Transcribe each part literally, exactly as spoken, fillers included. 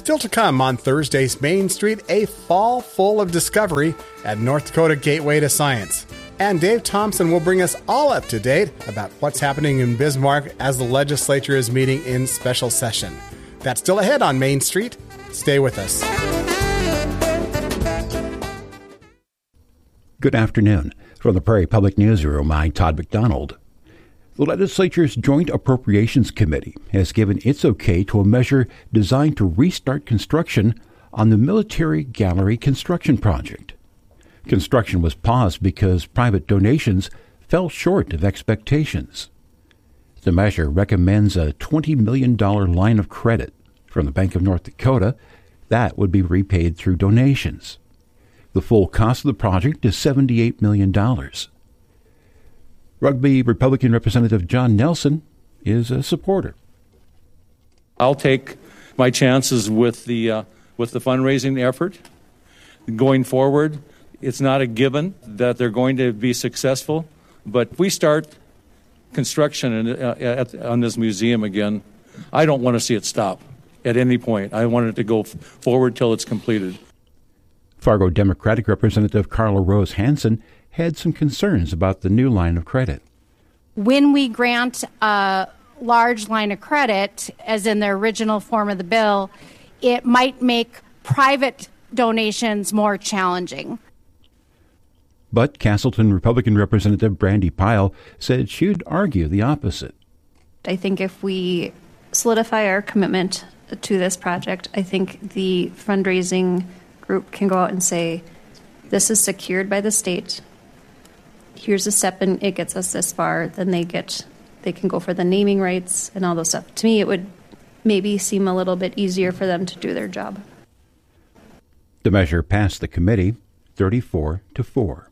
Still to come on Thursday's Main Street, a fall full of discovery at North Dakota Gateway to Science. And Dave Thompson will bring us all up to date about what's happening in Bismarck as the legislature is meeting in special session. That's still ahead on Main Street. Stay with us. Good afternoon. From the Prairie Public Newsroom, I'm Todd McDonald. The legislature's Joint Appropriations Committee has given its okay to a measure designed to restart construction on the Military Gallery construction project. Construction was paused because private donations fell short of expectations. The measure recommends a twenty million dollars line of credit from the Bank of North Dakota that would be repaid through donations. The full cost of the project is seventy-eight million dollars. Rugby Republican Representative John Nelson is a supporter. I'll take my chances with the uh, with the fundraising effort. Going forward, it's not a given that they're going to be successful, but if we start construction in, uh, at, on this museum again, I don't want to see it stop at any point. I want it to go f- forward till it's completed. Fargo Democratic Representative Carla Rose Hansen had some concerns about the new line of credit. When we grant a large line of credit, as in the original form of the bill, it might make private donations more challenging. But Castleton Republican Representative Brandy Pyle said she'd argue the opposite. I think if we solidify our commitment to this project, I think the fundraising group can go out and say, this is secured by the state. Here's a step and it gets us this far. Then they get, they can go for the naming rights and all those stuff. To me, it would maybe seem a little bit easier for them to do their job. The measure passed the committee thirty-four to four.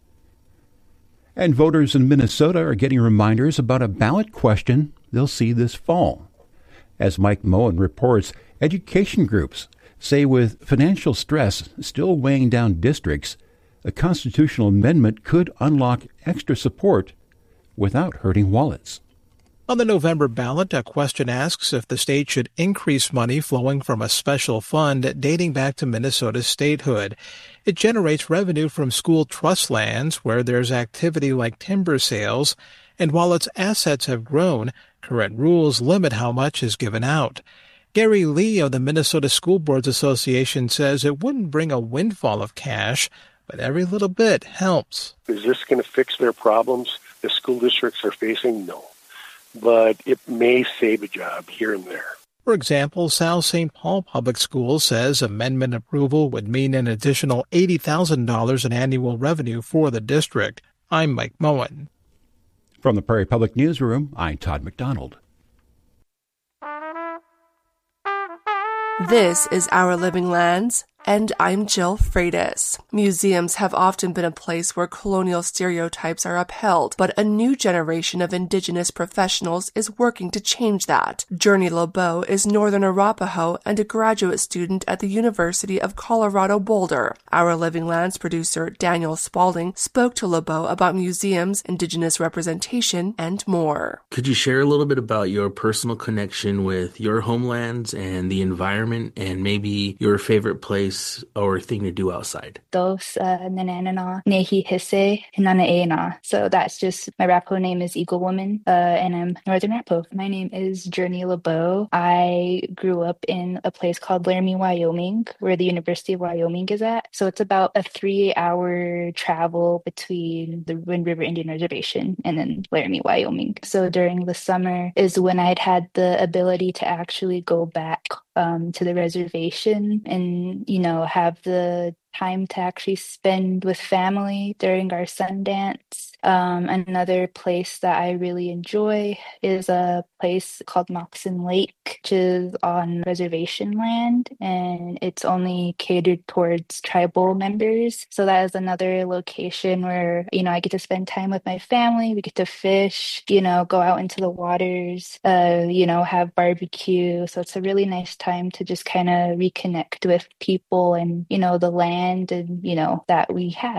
And voters in Minnesota are getting reminders about a ballot question they'll see this fall. As Mike Moen reports, education groups say with financial stress still weighing down districts, a constitutional amendment could unlock extra support without hurting wallets. On the November ballot, a question asks if the state should increase money flowing from a special fund dating back to Minnesota's statehood. It generates revenue from school trust lands where there's activity like timber sales, and while its assets have grown, current rules limit how much is given out. Gary Lee of the Minnesota School Boards Association says it wouldn't bring a windfall of cash, but every little bit helps. Is this going to fix their problems the school districts are facing? No. But it may save a job here and there. For example, South Saint Paul Public Schools says amendment approval would mean an additional eighty thousand dollars in annual revenue for the district. I'm Mike Moen. From the Prairie Public Newsroom, I'm Todd McDonald. This is Our Living Lands, and I'm Jill Freitas. Museums have often been a place where colonial stereotypes are upheld, but a new generation of Indigenous professionals is working to change that. Journey LeBeau is Northern Arapaho and a graduate student at the University of Colorado Boulder. Our Living Lands producer Daniel Spalding spoke to LeBeau about museums, Indigenous representation, and more. Could you share a little bit about your personal connection with your homelands and the environment, and maybe your favorite place or thing to do outside? Dos nananana nehi hisse hinanaena. So that's just, my Arapaho name is Eagle Woman, uh, and I'm Northern Arapaho. My name is Journey LeBeau. I grew up in a place called Laramie, Wyoming, where the University of Wyoming is at. So it's about a three-hour travel between the Wind River Indian Reservation and then Laramie, Wyoming. So during the summer is when I'd had the ability to actually go back um, to the reservation and, you know, have the time to actually spend with family during our Sundance. Um, another place that I really enjoy is a place called Moxon Lake, which is on reservation land, and it's only catered towards tribal members. So that is another location where, you know, I get to spend time with my family. We get to fish, you know, go out into the waters, uh, you know, have barbecue. So it's a really nice time to just kind of reconnect with people and, you know, the land and, you know, that we have.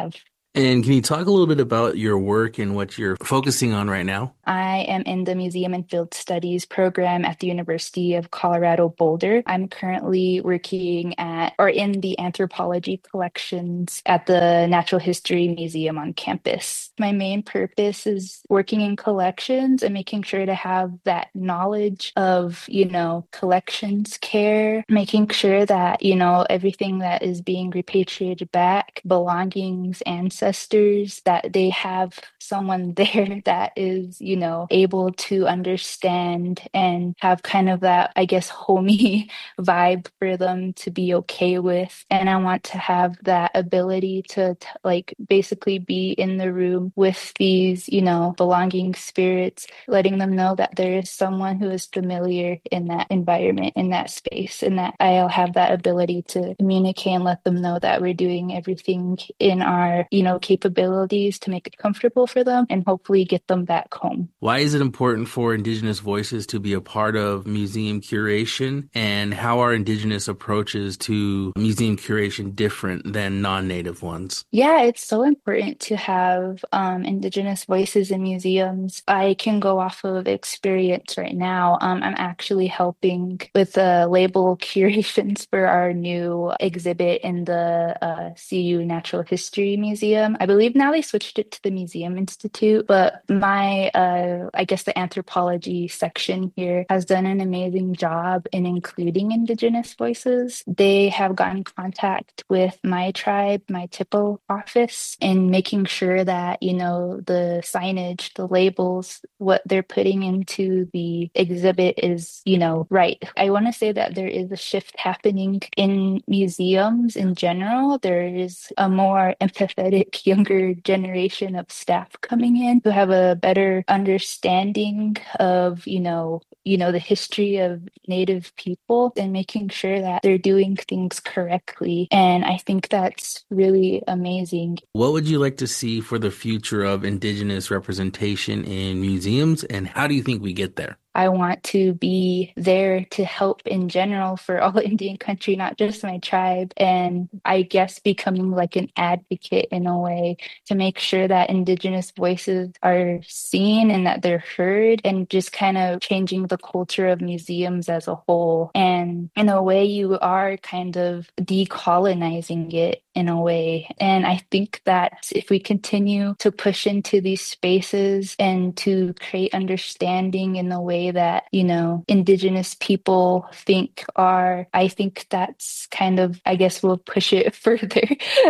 And can you talk a little bit about your work and what you're focusing on right now? I am in the Museum and Field Studies program at the University of Colorado Boulder. I'm currently working at or in the anthropology collections at the Natural History Museum on campus. My main purpose is working in collections and making sure to have that knowledge of, you know, collections care, making sure that, you know, everything that is being repatriated back, belongings, ancestors, that they have someone there that is, you know, able to understand and have kind of that, I guess, homey vibe for them to be okay with. And I want to have that ability to, t- like, basically be in the room with these, you know, belonging spirits, letting them know that there is someone who is familiar in that environment, in that space, and that I'll have that ability to communicate and let them know that we're doing everything in our, you know, capabilities to make it comfortable for them and hopefully get them back home. Why is it important for Indigenous voices to be a part of museum curation, and how are Indigenous approaches to museum curation different than non-Native ones? Yeah, it's so important to have um, Indigenous voices in museums. I can go off of experience right now. Um, I'm actually helping with the label curations for our new exhibit in the uh, C U Natural History Museum. I believe now they switched it to the Museum Institute, but my, uh, I guess the anthropology section here has done an amazing job in including Indigenous voices. They have gotten in contact with my tribe, my Tippo office, and making sure that, you know, the signage, the labels, what they're putting into the exhibit is, you know, right. I want to say that there is a shift happening in museums in general. There is a more empathetic younger generation of staff coming in who have a better understanding of, you know, you know, the history of Native people and making sure that they're doing things correctly. And I think that's really amazing. What would you like to see for the future of Indigenous representation in museums, and how do you think we get there? I want to be there to help in general for all Indian country, not just my tribe. And I guess becoming like an advocate in a way to make sure that Indigenous voices are seen and that they're heard, and just kind of changing the culture of museums as a whole. And in a way, you are kind of decolonizing it in a way. And I think that if we continue to push into these spaces and to create understanding in the way that, you know, Indigenous people think are, I think that's kind of, I guess we'll push it further.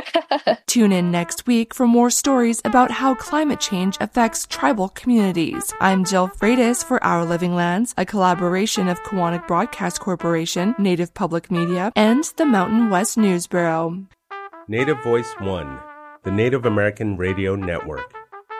Tune in next week for more stories about how climate change affects tribal communities. I'm Jill Freitas for Our Living Lands, a collaboration of Kiwanis Broadcast Corporation, Native Public Media, and the Mountain West News Bureau. Native Voice One, the Native American Radio Network.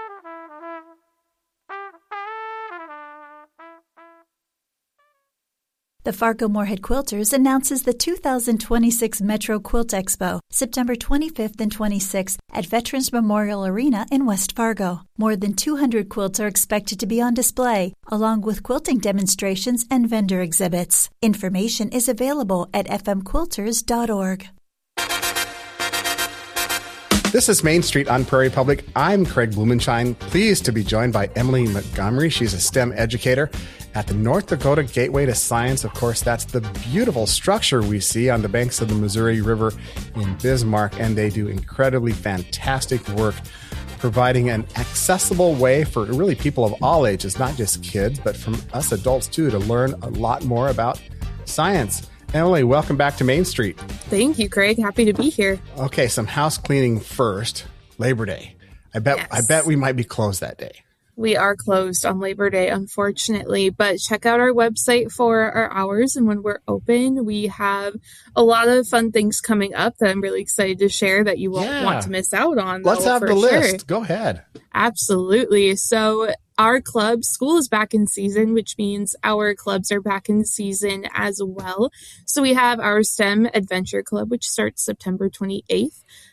The Fargo-Moorhead Quilters announces the two thousand twenty-six Metro Quilt Expo, September twenty-fifth and twenty-sixth at Veterans Memorial Arena in West Fargo. More than two hundred quilts are expected to be on display, along with quilting demonstrations and vendor exhibits. Information is available at f m quilters dot org. This is Main Street on Prairie Public. I'm Craig Blumenshine, pleased to be joined by Emily Montgomery. She's a STEM educator at the North Dakota Gateway to Science. Of course, that's the beautiful structure we see on the banks of the Missouri River in Bismarck, and they do incredibly fantastic work providing an accessible way for really people of all ages, not just kids, but from us adults too, to learn a lot more about science. Emily, welcome back to Main Street. Thank you, Craig. Happy to be here. Okay, some house cleaning first. Labor Day. I bet. Yes. I bet we might be closed that day. We are closed on Labor Day, unfortunately, but check out our website for our hours and when we're open. We have a lot of fun things coming up that I'm really excited to share that you won't yeah. want to miss out on. Let's though, have the sure. list. Go ahead. Absolutely. So our club, school is back in season, which means our clubs are back in season as well. So we have our STEM Adventure Club, which starts September twenty-eighth.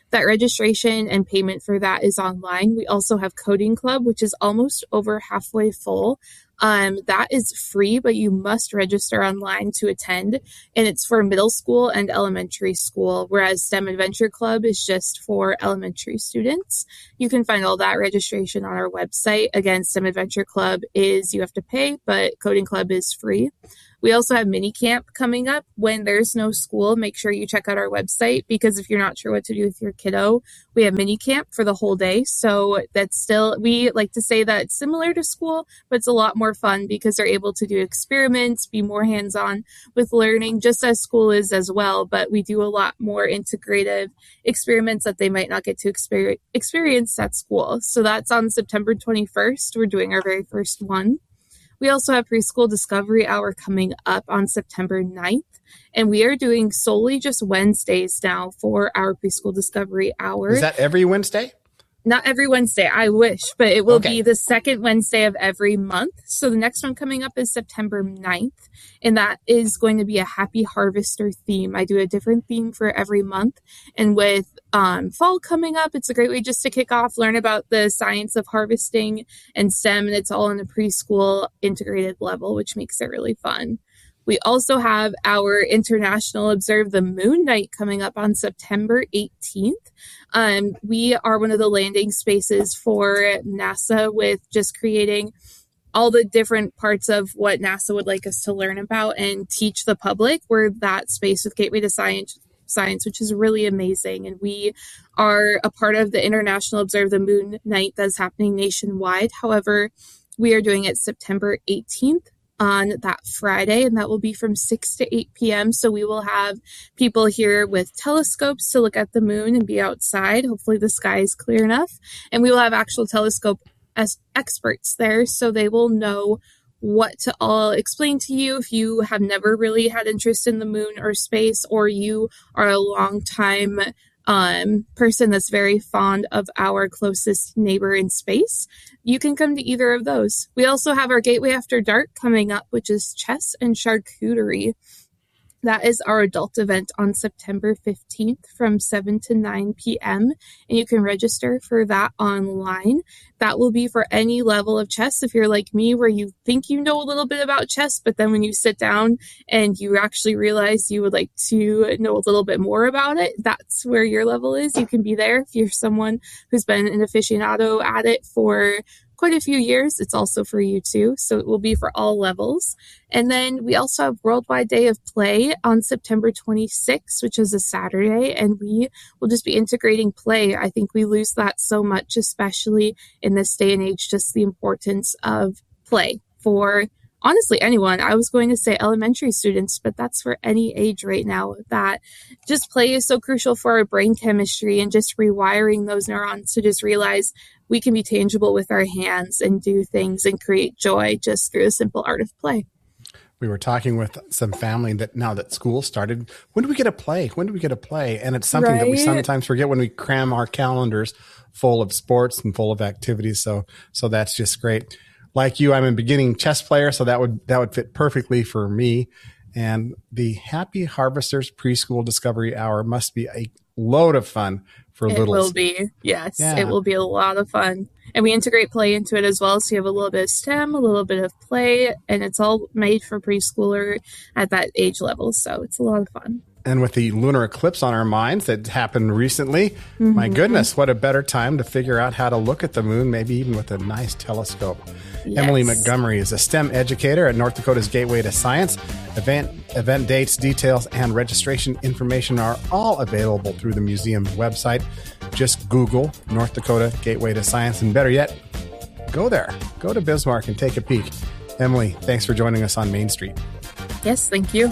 That registration and payment for that is online. We also have Coding Club, which is almost over halfway full. Um, that is free, but you must register online to attend. And it's for middle school and elementary school, whereas STEM Adventure Club is just for elementary students. You can find all that registration on our website. Again, STEM Adventure Club is you have to pay, but Coding Club is free. We also have mini camp coming up when there's no school. Make sure you check out our website, because if you're not sure what to do with your kiddo, we have mini camp for the whole day. So that's still, we like to say that it's similar to school, but it's a lot more fun because they're able to do experiments, be more hands-on with learning, just as school is as well. But we do a lot more integrative experiments that they might not get to exper- experience at school. So that's on September twenty-first. We're doing our very first one. We also have Preschool Discovery Hour coming up on September ninth, and we are doing solely just Wednesdays now for our Preschool Discovery Hour. Is that every Wednesday? Not every Wednesday, I wish, but it will Okay. be the second Wednesday of every month. So the next one coming up is September ninth, and that is going to be a Happy Harvester theme. I do a different theme for every month, and with um, fall coming up, it's a great way just to kick off, learn about the science of harvesting and STEM, and it's all on a preschool integrated level, which makes it really fun. We also have our International Observe the Moon Night coming up on September eighteenth. Um, we are one of the landing spaces for NASA with just creating all the different parts of what NASA would like us to learn about and teach the public. We're that space with Gateway to Science, Science, which is really amazing. And we are a part of the International Observe the Moon Night that's happening nationwide. However, we are doing it September eighteenth. On that Friday, and that will be from six to eight p.m. So we will have people here with telescopes to look at the moon and be outside. Hopefully the sky is clear enough. And we will have actual telescope as experts there, so they will know what to all explain to you if you have never really had interest in the moon or space, or you are a long time um, person that's very fond of our closest neighbor in space. You can come to either of those. We also have our Gateway After Dark coming up, which is chess and charcuterie. That is our adult event on September fifteenth from seven to nine p.m. And you can register for that online. That will be for any level of chess. If you're like me, where you think you know a little bit about chess, but then when you sit down and you actually realize you would like to know a little bit more about it, that's where your level is. You can be there. If you're someone who's been an aficionado at it for quite a few years, it's also for you too. So it will be for all levels. And then we also have Worldwide Day of Play on September twenty-sixth, which is a Saturday, and we will just be integrating play. I think we lose that so much, especially in this day and age, just the importance of play for honestly anyone. I was going to say elementary students, but that's for any age right now. That just play is so crucial for our brain chemistry and just rewiring those neurons to just realize we can be tangible with our hands and do things and create joy just through the simple art of play. We were talking with some family that now that school started, when do we get a play? When do we get a play? And it's something right. that we sometimes forget when we cram our calendars full of sports and full of activities. So, so that's just great. Like you, I'm a beginning chess player, so that would, that would fit perfectly for me. And the Happy Harvesters Preschool Discovery Hour must be a load of fun for it littles. It will be, yes. Yeah. It will be a lot of fun. And we integrate play into it as well. So you have a little bit of STEM, a little bit of play, and it's all made for preschooler at that age level. So it's a lot of fun. And with the lunar eclipse on our minds that happened recently, mm-hmm. my goodness, what a better time to figure out how to look at the moon, maybe even with a nice telescope. Yes. Emily Montgomery is a STEM educator at North Dakota's Gateway to Science. Event, event dates, details, and registration information are all available through the museum's website. Just Google North Dakota Gateway to Science, and better yet, go there. Go to Bismarck and take a peek. Emily, thanks for joining us on Main Street. Yes, thank you.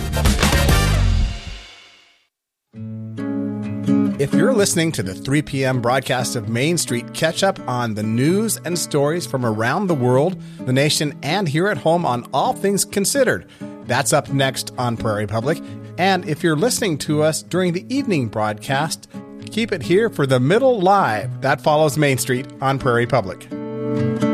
If you're listening to the three p.m. broadcast of Main Street, catch up on the news and stories from around the world, the nation, and here at home on All Things Considered. That's up next on Prairie Public. And if you're listening to us during the evening broadcast, keep it here for the Middle Live. That follows Main Street on Prairie Public.